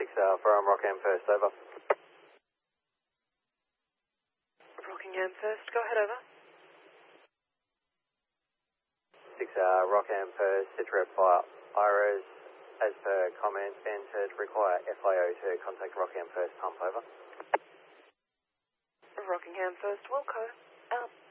from Rockham First, over. Rockingham First, go ahead, over. 6 Rockham First, Citrep via IROS, as per comment entered, require FIO to contact Rockham First, pump, over. Rockingham First, Wilco, out.